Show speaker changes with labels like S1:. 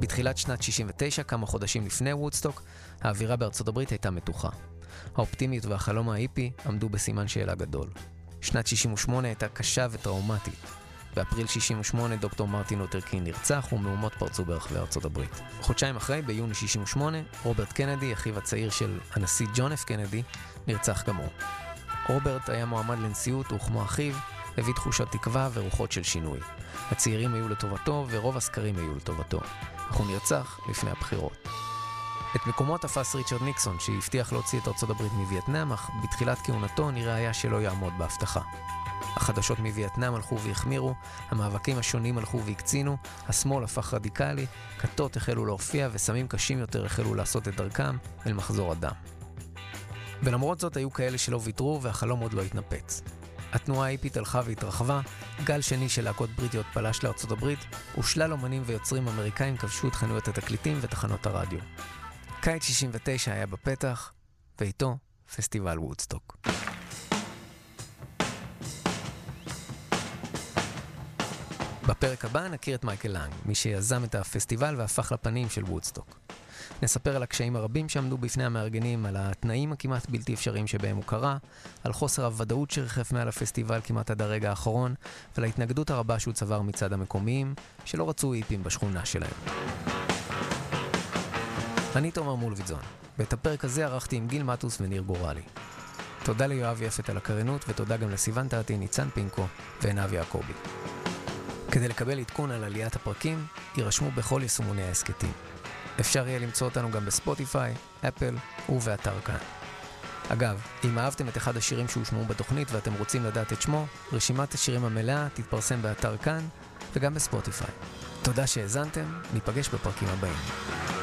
S1: בתחילת שנת 69, כמה חודשים לפני וודסטוק, האווירה בארצות הברית הייתה מתוחה. האופטימיות והחלום ההיפי עמדו בסימן שאלה גדול. שנת 68 הייתה קשה וטראומטית. באפריל 68 דוקטור מרטין לותר קינג נרצח ומהומות פרצו ברחבי ארצות הברית. חודשיים אחרי, ביוני 68, רוברט קנדי, אחיו הצעיר של הנשיא ג'ון אף קנדי, נרצח גם הוא. רוברט היה מועמד לנשיאות וכמו אחיו, הביא תחושת תקווה ורוחות של שינוי. הצעירים היו לטובתו ורוב הסקרים היו לטובתו. אך הוא נרצח לפני הבחירות. את מקומו תפס ריצ'רד ניקסון, שהבטיח להוציא את ארצות הברית מווייטנאם, אך בתחילת כהונתו נראה היה שלא יעמוד בהבטחה. החדשות מווייטנאם הלכו והחמירו, המאבקים השונים הלכו והקצינו, השמאל הפך רדיקלי, כתות החלו להופיע וסמים קשים יותר החלו לעשות את דרכם אל מחזור הדם. ולמרות זאת היו כאלה שלא ויתרו והחלום עוד לא התנפץ. התנועה ההיפית הלכה והתרחבה, גל שני של להקות בריטיות פלש לארצות הברית, ושלל אומנים ויוצרים אמריקאים כבשו את חנויות התקליטים ותחנות הרדיו. קיץ 69 היה בפתח, ואיתו פסטיבל וודסטוק. בפרק הבא נכיר את מייקל לנג, מי שיזם את הפסטיבל והפך לפנים של וודסטוק. נספר על הקשיים הרבים שעמדו בפני המארגנים, על התנאים הכמעט בלתי אפשריים שבהם הוא קרה, על חוסר הוודאות שרחף מעל הפסטיבל כמעט עד הרגע האחרון, ועל ההתנגדות הרבה שהוא צבר מצד המקומיים, שלא רצו היפים בשכונה שלהם. אני תומר מולביטזון, ואת הפרק הזה ערכתי עם גיל מטוס וניר גורלי. תודה ליואב יפת על הקריינות, ותודה גם לסיוון תעתי, ניצן פינקו ועינב יעקובי. כדי לקבל עדכון על עליית הפרקים, יירשמו בכל יישומוני העסקתים. אפשר יהיה למצוא אותנו גם בספוטיפיי, אפל ובאתר כאן. אגב, אם אהבתם את אחד השירים שהושמעו בתוכנית ואתם רוצים לדעת את שמו, רשימת השירים המלאה תתפרסם באתר כאן וגם בספוטיפיי. תודה שהאזנתם, ניפגש בפרקים הבאים.